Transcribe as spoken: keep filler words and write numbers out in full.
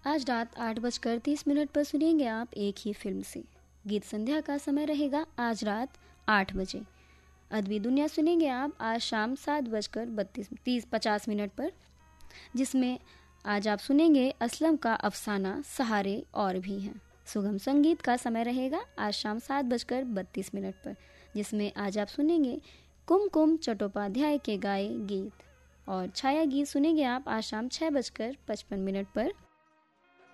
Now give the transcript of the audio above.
आज रात आठ बजकर तीस मिनट पर सुनेंगे आप एक ही फिल्म से। गीत संध्या का समय रहेगा आज रात आठ बजे। अदबी दुनिया सुनेंगे आप आज शाम सात बजकर बत्तीस तीस पचास मिनट पर, जिसमें आज आप सुनेंगे असलम का अफसाना सहारे और भी हैं। सुगम संगीत का समय रहेगा आज शाम सात बजकर बत्तीस मिनट पर, जिसमें आज आप सुनेंगे कुमकुम चट्टोपाध्याय के गाए गीत। और छाया गीत सुनेंगे आप आज शाम छः बजकर पचपन मिनट पर।